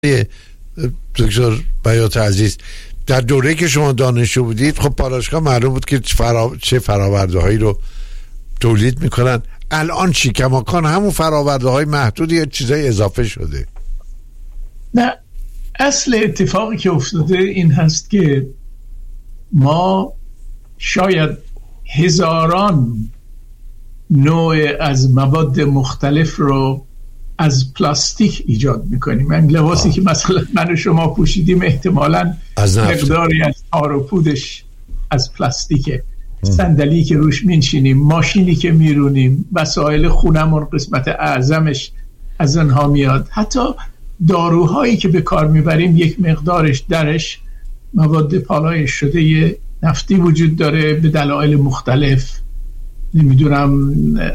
دکتر بیات عزیز، در دوره که شما دانشجو بودید خب پالایشگاه معلوم بود که چه فرآورده‌هایی رو تولید میکنن. الان چی؟ کماکان همون فرآورده‌های محدود یا چیزای اضافه شده؟ نه، اصل اتفاقی که افتاده این هست که ما شاید هزاران نوع از مواد مختلف رو از پلاستیک ایجاد میکنیم. من لباسی که مثلا من و شما پوشیدیم احتمالاً مقداری از تار و پودش از پلاستیکه. صندلی که روش میشینیم، ماشینی که میرونیم، وسایل خونمون قسمت اعظمش از اونها میاد. حتی داروهایی که به کار میبریم یک مقدارش درش مواد پالایش شده یه نفتی وجود داره به دلایل مختلف. نمیدونم،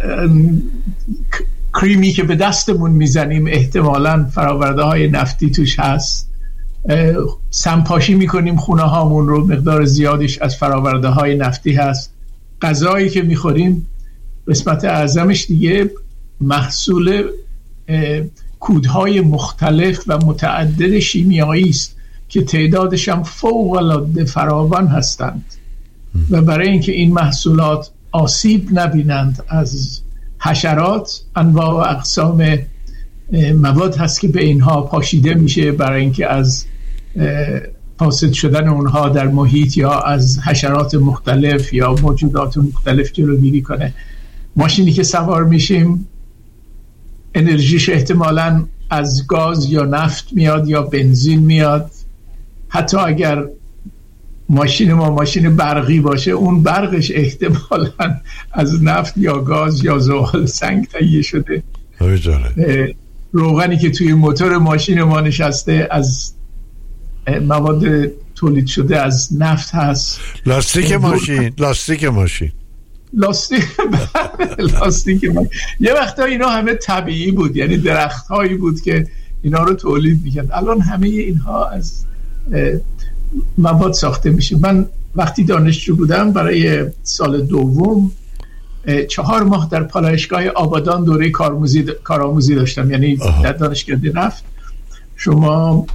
کریمی که به دستمون میزنیم احتمالاً فراورده های نفتی توش هست. سمپاشی میکنیم خونه هامون رو، مقدار زیادش از فراورده های نفتی هست. غذایی که میخوریم قسمت اعظمش دیگه محصول کودهای مختلف و متعدد شیمیایی است که تعدادش هم فوق العاده فراوان هستند و برای اینکه این محصولات آسیب نبینند از حشرات، انواع و اقسام مواد هست که به اینها پاشیده میشه برای اینکه از فاسد شدن اونها در محیط یا از حشرات مختلف یا موجودات مختلف جلوگیری کنه. ماشینی که سوار میشیم انرژیش احتمالاً از گاز یا نفت میاد یا بنزین میاد. حتی اگر ماشین ما ماشین برقی باشه، اون برقش احتمالاً از نفت یا گاز یا زغال سنگ تهیه شده. روغنی که توی موتور ماشین ما نشسته از مواد تولید شده از نفت هست. لاستیک ماشین یه وقتا اینا همه طبیعی بود، یعنی درخت هایی بود که اینا رو تولید میکرد. الان همه اینها از مواد ساخته میشه. من وقتی دانشجو بودم برای سال دوم 4 ماه در پالایشگاه آبادان دوره کارآموزی داشتم. یعنی در دانشگاه نفت شما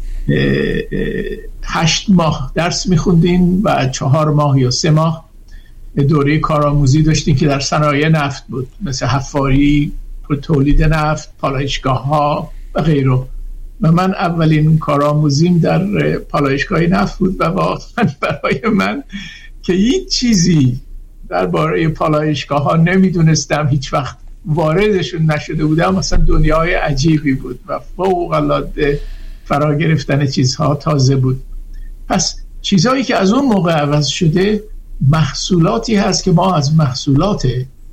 8 ماه درس میخوندین و 4 ماه یا 3 ماه دوره کارآموزی داشتین که در صنایع نفت بود، مثل حفاری، تولید نفت، پالایشگاه ها و غیره. و من اولین کارآموزیم در پالایشگاه نفت بود و واقعا برای من که هیچ چیزی درباره پالایشگاه ها نمیدونستم، هیچ وقت واردشون نشده بودم، مثلا دنیای عجیبی بود و فوق العاده فرا گرفتن چیزها تازه بود. پس چیزهایی که از اون موقع عوض شده محصولاتی هست که ما از محصولات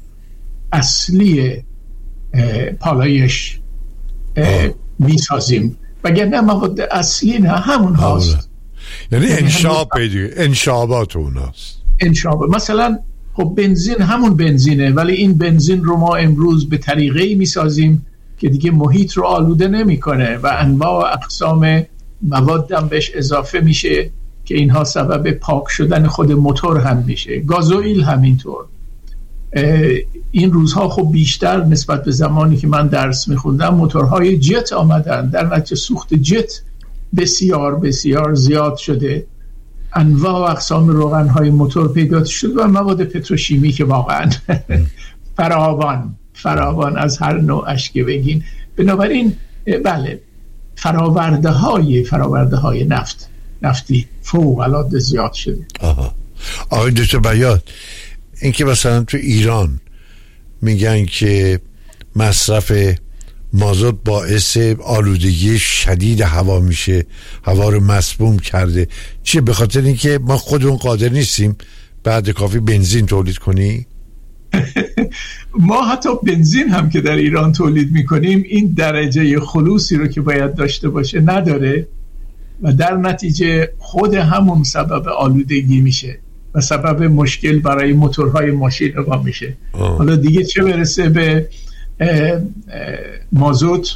اصلی پالایش میسازیم، وگرنه مواد اصلی نه همون هاست. یعنی انشابات اوناست. مثلا خب بنزین همون بنزینه، ولی این بنزین رو ما امروز به طریقه‌ای میسازیم که دیگه محیط رو آلوده نمیکنه و انواع و اقسام مواد هم بهش اضافه میشه که اینها سبب پاک شدن خود موتور هم میشه. گازوئیل همینطور. این روزها خب بیشتر نسبت به زمانی که من درس میخوندم موتورهای جت آمدن، در نتیجه سوخت جت بسیار بسیار زیاد شده. انواع و اقسام روغنهای موتور پیدا شد و مواد پتروشیمی که واقعا فراوان از هر نوعش که بگین. بنابراین بله، فراورده های نفتی فوق العاده زیاد شده. آقای دکتر بیات، این که مثلا تو ایران میگن که مصرف مازوت باعث آلودگی شدید هوا میشه، هوا رو مسموم کرده، چیه؟ به خاطر اینکه ما خودمون قادر نیستیم بعد کافی بنزین تولید کنی؟ ما حتی بنزین هم که در ایران تولید میکنیم این درجه خلوصی رو که باید داشته باشه نداره و در نتیجه خود همون سبب آلودگی میشه و سبب مشکل برای موتورهای ماشین رو میشه. حالا دیگه چه برسه به مازوت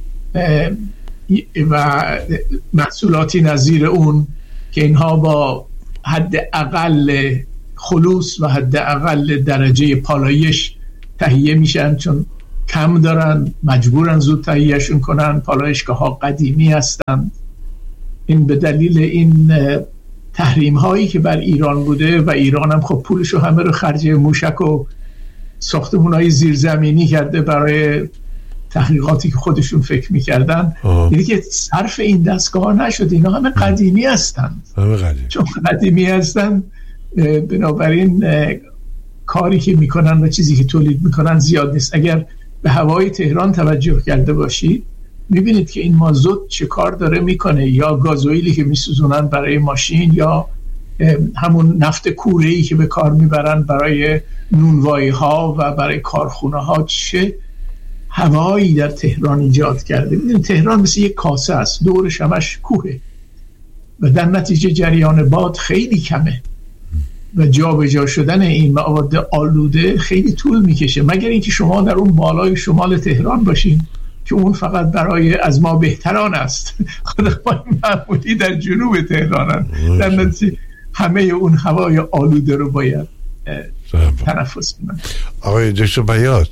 و محصولاتی نظیر اون که اینها با حد اقل خلوص و حد اقل درجه پالایش تهیه میشن، چون کم دارن، مجبورن زود تهیهشون کنن. پالایشگاه ها قدیمی هستن. این به دلیل این تحریم هایی که بر ایران بوده و ایران هم خب پولشو همه رو خرج موشک و ساختمون های زیرزمینی کرده برای تحقیقاتی که خودشون فکر میکردن، یعنی که صرف این دستگاه نشد. اینا همه قدیمی هستن. چون قدیمی هستن بنابراین کاری که میکنن و چیزی که تولید میکنن زیاد نیست. اگر به هوای تهران توجه کرده باشید میبینید که این مازوت چه کار داره میکنه، یا گازوئیلی که میسوزونن برای ماشین، یا همون نفت کوره‌ای که به کار میبرن برای نونوایی ها و برای کارخونه ها، چه هوایی در تهران ایجاد کرده. میدونید تهران مثل یک کاسه است، دورش همش کوهه و در نتیجه جریان باد خیلی کمه و جابجا شدن این مواد آلوده خیلی طول میکشه، مگر اینکه شما در اون بالای شمال تهران باشین که اون فقط برای از ما بهتران است. خودمان معمولی در جنوب تهرانن، در نتیجه همه اون هوای آلوده رو باید تنفس کنن. آقای دکتر بیات،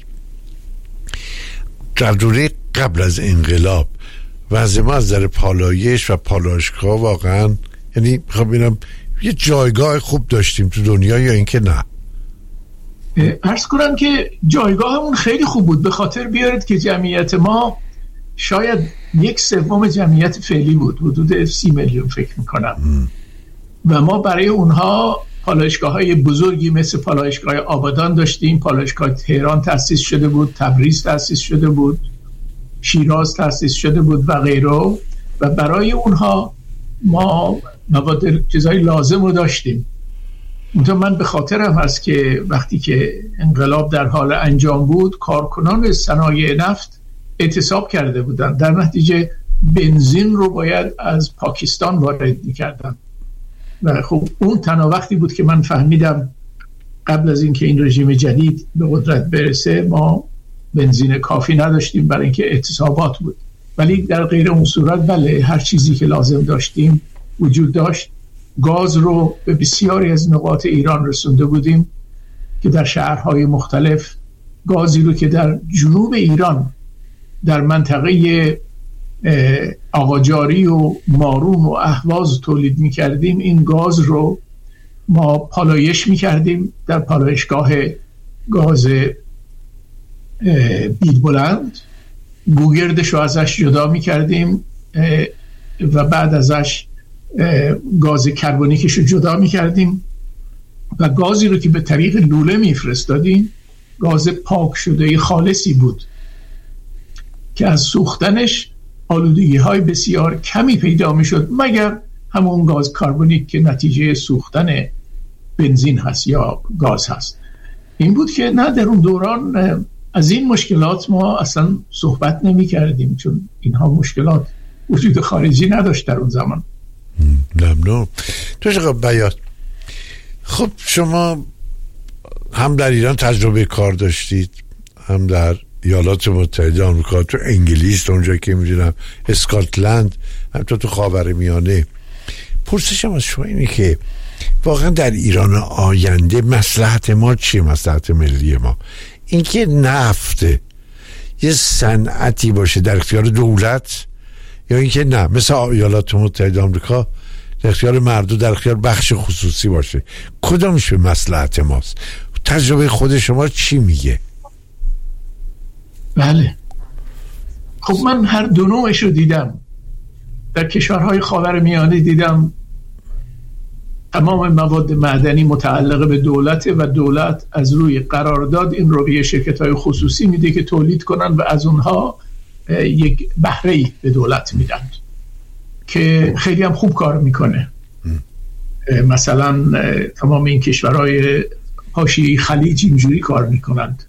در دوره قبل از انقلاب وضع ما از در پالایش و پالایشگاه واقعا، یعنی میخوام ببینم یه جایگاه خوب داشتیم تو دنیا یا اینکه نه؟ عرض کنم که جایگاهمون خیلی خوب بود. به خاطر بیارید که جمعیت ما شاید 1/3 جمعیت فعلی بود، حدود 30 میلیون فکر میکنم، و ما برای اونها پالایشگاه‌های بزرگی مثل پالایشگاه آبادان داشتیم، پالایشگاه تهران تأسیس شده بود، تبریز تأسیس شده بود، شیراز تأسیس شده بود و غیره، و برای اونها ما مواد چیزای لازم رو داشتیم. منتها من به خاطرم هست که وقتی که انقلاب در حال انجام بود، کارکنان صنایع نفت اعتصاب کرده بودن، در نتیجه بنزین رو باید از پاکستان وارد می‌کردن و خب اون تنها وقتی بود که من فهمیدم قبل از اینکه این رژیم جدید به قدرت برسه ما بنزین کافی نداشتیم برای اینکه اعتصابات بود. ولی در غیر اون صورت بله، هر چیزی که لازم داشتیم وجود داشت. گاز رو به بسیاری از نقاط ایران رسونده بودیم که در شهرهای مختلف گازی رو که در جنوب ایران در منطقه آقاجاری و مارون و اهواز تولید می کردیم، این گاز رو ما پالایش می کردیم در پالایشگاه گاز بیدبلند، گوگردش رو ازش جدا می کردیم و بعد ازش گاز کربونیکش رو جدا می کردیم و گازی رو که به طریق لوله می فرستادیم گاز پاک شده خالصی بود که از سوختنش آلودگی های بسیار کمی پیدا می شد، مگر همون گاز کربونیک که نتیجه سوختن بنزین هست یا گاز هست. این بود که نه، در اون دوران از این مشکلات ما اصلا صحبت نمی کردیم، چون اینها مشکلات وجود خارجی نداشت در اون زمان. ممنون. تو بیات، خب شما هم در ایران تجربه کار داشتید، هم در ایالات متحده آمریکا، تو انگلیس، اونجا که میدونم اسکاتلند، هم تو خاورمیانه. پرسشم از شما اینه که واقعا در ایران آینده مصلحت ما چیه؟ مصلحت ملی ما اینکه نفت یه صنعتی باشه در اختیار دولت، یا اینکه نه مثل ایالات متحده آمریکا در اختیار مردم، در اختیار بخش خصوصی باشه؟ کدامش به مصلحت ماست؟ تجربه خود شما چی میگه؟ بله، خب من هر دو نوعش رو دیدم. در کشورهای خاورمیانه دیدم تمام مواد معدنی متعلق به دولته و دولت از روی قرارداد این رو به شرکت‌های خصوصی میده که تولید کنن و از اونها یک بهره‌ای به دولت میدن که خیلی هم خوب کار میکنه. مثلا تمام این کشورهای حاشیه خلیج اینجوری کار میکنند.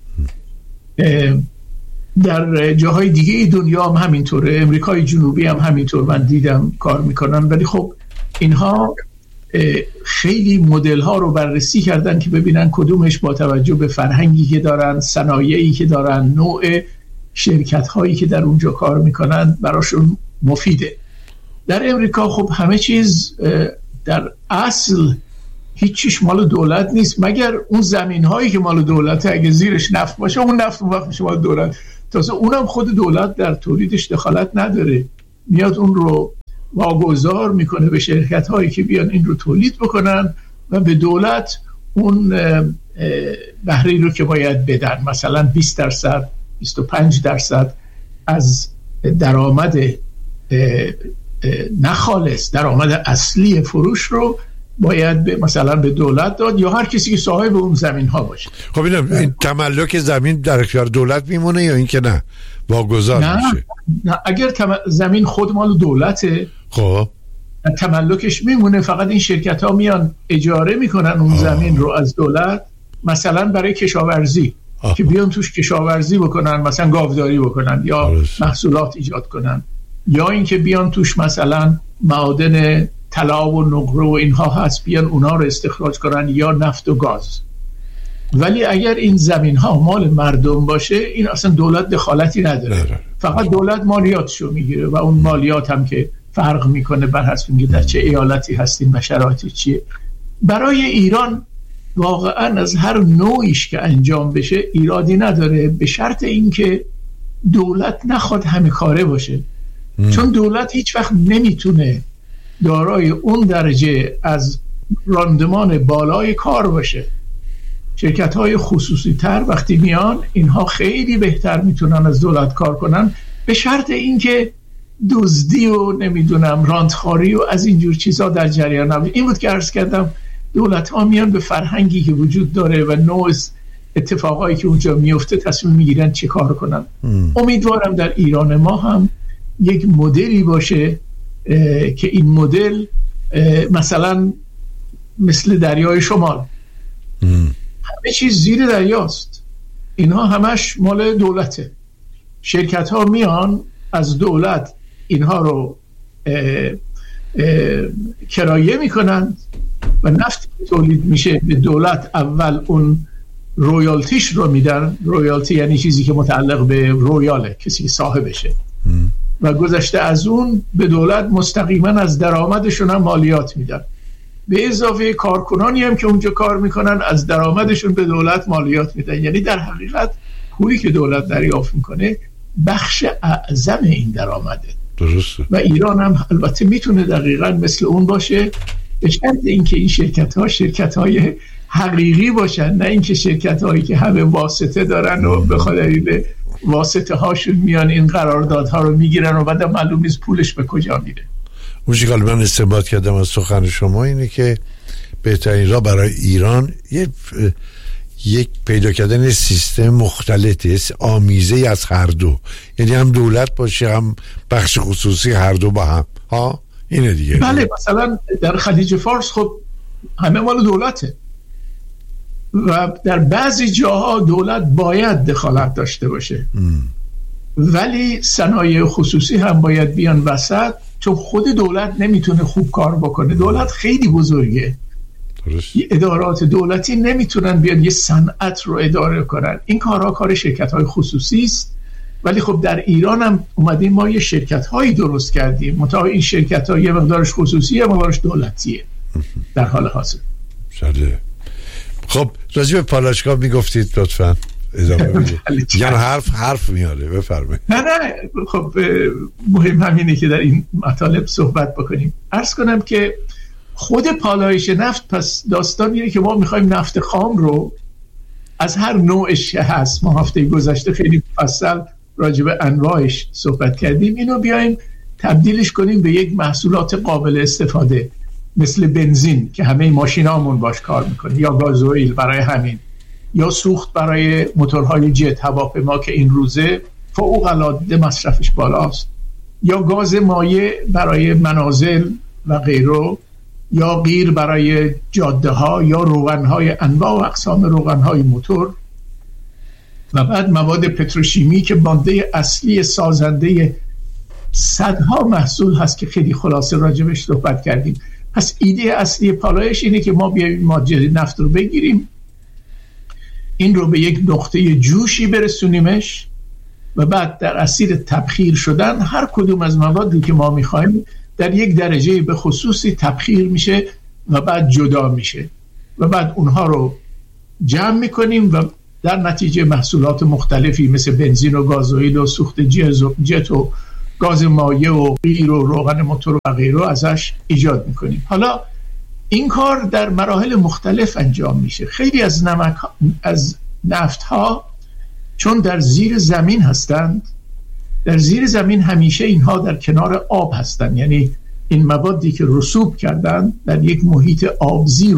در جاهای دیگه دنیا هم همینطوره، امریکای جنوبی هم همینطور من دیدم کار میکنن. ولی خب اینها خیلی مدل ها رو بررسی کردن که ببینن کدومش با توجه به فرهنگی که دارن، صنایعی که دارن، نوع شرکت هایی که در اونجا کار میکنن براشون مفیده. در امریکا خب همه چیز در اصل هیچیش مال دولت نیست، مگر اون زمین هایی که مال دولته. اگه زیرش نفت باشه اون نفت وقت میشه مال دولت. تازه اونم خود دولت در تولیدش دخالت نداره، میاد اون رو واگذار میکنه به شرکت هایی که بیان این رو تولید بکنن و به دولت اون بهره رو که باید بدن، مثلا 20% 25% از درآمد نخالص، درآمد اصلی فروش رو باید مثلا به دولت داد یا هر کسی که صاحب اون زمین ها باشه. خب این تملک زمین در اختیار دولت میمونه یا این که نه واگذار میشه؟ نه، اگر زمین خود مال دولته خب تملکش میمونه، فقط این شرکت ها میان اجاره میکنن اون زمین رو از دولت، مثلا برای کشاورزی که بیان توش کشاورزی بکنن، مثلا گاوداری بکنن یا محصولات ایجاد کنن، یا اینکه بیان توش مثلا معادن طلا و نقره و اینها هست بیان اونا رو استخراج کنن، یا نفت و گاز. ولی اگر این زمین ها مال مردم باشه این اصلا دولت دخالتی نداره، فقط دولت مالیاتشو میگیره و اون مالیات هم که فرق میکنه بر حسب اینکه در چه ایالتی هستیم و شرایط چیه. برای ایران واقعا از هر نوعیش که انجام بشه ایرادی نداره، به شرط اینکه دولت نخواد همه کاره باشه. چون دولت هیچ وقت نمیتونه دارای اون درجه از راندمان بالای کار باشه. شرکت های خصوصی تر وقتی میان اینها خیلی بهتر میتونن از دولت کار کنن، به شرط اینکه دزدی و نمیدونم راندخاری و از اینجور چیزا در جریان نباشه. این بود که عرض کردم دولت ها میان به فرهنگی که وجود داره و نوع اتفاقایی که اونجا میفته تصمیم میگیرن چه کار کنن. امیدوارم در ایران ما هم یک مدلی باشه که این مدل مثلا مثل دریای شمال همه چیز زیر دریاست، اینها همش مال دولته، شرکت ها میان از دولت اینها رو کرایه میکنن و نفتی که تولید میشه به دولت اول اون رویالتیش رو میدن. رویالتی یعنی چیزی که متعلق به رویاله، کسی صاحبشه، و گذشته از اون به دولت مستقیما از درآمدشون هم مالیات میدن، به اضافه کارکنانی هم که اونجا کار میکنن از درآمدشون به دولت مالیات میدن. یعنی در حقیقت پولی که دولت دریافت میکنه بخش اعظم این درآمده. درسته. و ایران هم البته میتونه دقیقاً مثل اون باشه، به شرط اینکه این شرکت های حقیقی باشن، نه اینکه شرکت هایی که همه واسطه دارن و به خاطر واسطه هاشون میان این قراردادها رو میگیرن و بعد معلوم نیست پولش به کجا میره. اون چیزی که من استنباط کردم از سخن شما اینه که بهترین راه برای ایران یک پیدا کردن سیستم مختلطه، آمیزه از هر دو، یعنی هم دولت باشه هم بخش خصوصی، هر دو با هم. ها اینه دیگه. بله، مثلا در خلیج فارس خب همه مال دولته و در بعضی جاها دولت باید دخالت داشته باشه ولی صنایع خصوصی هم باید بیان وسط، چون خود دولت نمیتونه خوب کار بکنه. دولت خیلی بزرگه، ادارات دولتی نمیتونن بیان یه صنعت رو اداره کنن. این کارها کار شرکت‌های خصوصی است. ولی خب در ایران هم اومدیم ما یه شرکت‌هایی درست کردیم، منتها این شرکت‌ها یه مقدارش خصوصیه یه مقدارش دولتیه در حال حاضر. شده. خب راجع به پالایشگاه میگفتید، لطفاً ادامه بدید. یعنی حرف میاره، بفرمایید. نه خب مهم همینه که در این مطالب صحبت بکنیم. عرض کنم که خود پالایش نفت، پس داستان اینه که ما میخوایم نفت خام رو از هر نوعش هست، ما هفته گذشته خیلی مفصل راجع به انواعش صحبت کردیم، اینو بیایم تبدیلش کنیم به یک محصولات قابل استفاده مثل بنزین که همه ماشینامون باش کار میکنه، یا گازوئیل برای همین، یا سوخت برای موتورهای جت هواپیما که این روزه فوق‌العاده مصرفش بالاست، یا گاز مایع برای منازل و غیره، یا قیر برای جاده ها، یا روغن‌های انواع و اقسام روغن‌های موتور، و بعد مواد پتروشیمی که ماده اصلی سازنده صدها محصول هست که خیلی خلاصه راجبش صحبت کردیم. پس ایده اصلی پالایش اینه که ما بیاییم ماده نفت رو بگیریم، این رو به یک نقطه جوشی برسونیمش و بعد در اسیر تبخیر شدن هر کدوم از موادی که ما میخوایم در یک درجه به خصوصی تبخیر میشه و بعد جدا میشه و بعد اونها رو جمع میکنیم و در نتیجه محصولات مختلفی مثل بنزین و گازوئیل و سوخت جت و گاز مایع و غیر و روغن موتور و غیره ازش ایجاد میکنیم. حالا این کار در مراحل مختلف انجام میشه. خیلی از نفت ها چون در زیر زمین هستند، در زیر زمین همیشه اینها در کنار آب هستند، یعنی این موادی که رسوب کردن در یک محیط آبزی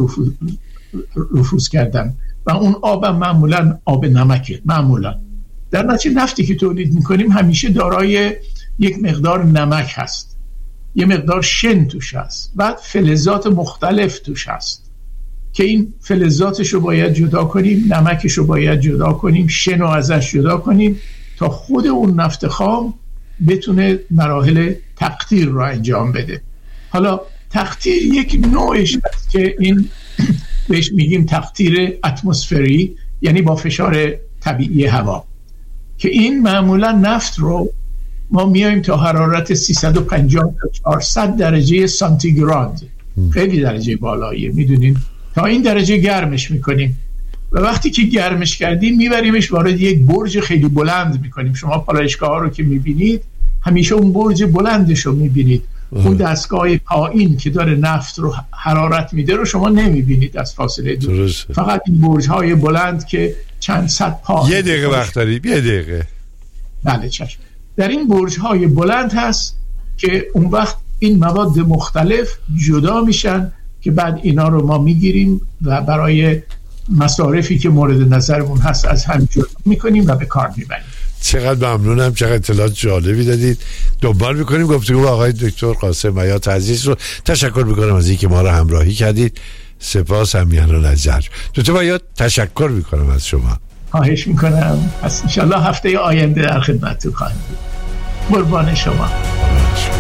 رفوز کردن و اون آب هم معمولا آب نمکه. معمولا در نتیجه نفتی که تولید میکنیم همیشه دارای یک مقدار نمک هست، یه مقدار شن توش هست، بعد فلزات مختلف توش هست که این فلزاتش رو باید جدا کنیم، نمکش رو باید جدا کنیم، شن رو ازش جدا کنیم تا خود اون نفت خام بتونه مراحل تقطیر رو انجام بده. حالا تقطیر یک نوعش هست که این بهش میگیم تقطیر اتمسفری، یعنی با فشار طبیعی هوا، که این معمولا نفت رو ما میایم تا حرارت 350 تا 400 درجه سانتیگراد، خیلی درجه بالاییه میدونین، تا این درجه گرمش میکنیم و وقتی که گرمش کردیم میبریمش وارد یک برج خیلی بلند میکنیم. شما پالایشگاه ها رو که میبینید همیشه اون برج بلندش رو میبینید، اون دستگاه پایین که داره نفت رو حرارت میده رو شما نمیبینید از فاصله دور، فقط این برج های بلند که چند صد پا. یه دقیقه وقت داریم، یه دقیقه. بله چشم. در این برج های بلند هست که اون وقت این مواد مختلف جدا میشن که بعد اینا رو ما میگیریم و برای مصارفی که مورد نظرمون هست از هم جدا میکنیم و به کار میبریم. چقدر ممنونم، چقدر اطلاعات جالبی دادید. دنبال میکنیم گفتگو با آقای دکتر قاسم حیات عزیز رو. تشکر میکنم از اینکه ما رو همراهی کردید. سپاس همیان النظر. دکتر حیات تشکر میکنم از شما. خواهش میکنم. پس انشالله هفته آینده در خدمتتون خواهیم بود. قربان شما.